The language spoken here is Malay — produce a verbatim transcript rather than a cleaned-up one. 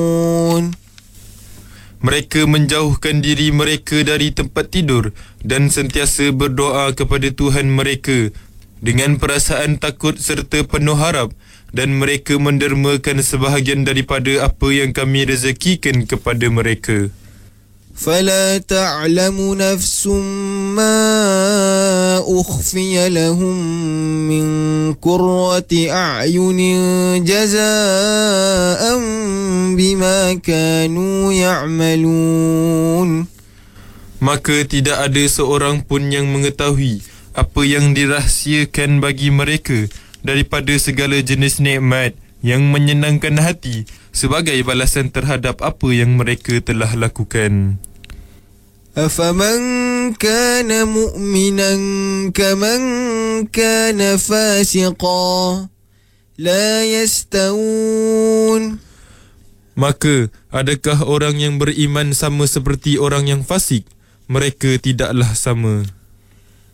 Mereka menjauhkan diri mereka dari tempat tidur dan sentiasa berdoa kepada Tuhan mereka dengan perasaan takut serta penuh harap, dan mereka mendermakan sebahagian daripada apa yang kami rezekikan kepada mereka. فَلَا تَعْلَمُ نَفْسٌ مَّا أُخْفِيَ لَهُم مِّن قُرَّةِ أَعْيُنٍ جَزَاءً بِمَا كَانُوا يَعْمَلُونَ. Maka tidak ada seorang pun yang mengetahui apa yang dirahsiakan bagi mereka daripada segala jenis nikmat yang menyenangkan hati sebagai balasan terhadap apa yang mereka telah lakukan. أَفَمَنْ كَانَ مُؤْمِنًا كَمَنْ كَانَ فَاسِقًا لَا يَسْتَوُونَ. Maka, adakah orang yang beriman sama seperti orang yang fasik? Mereka tidaklah sama.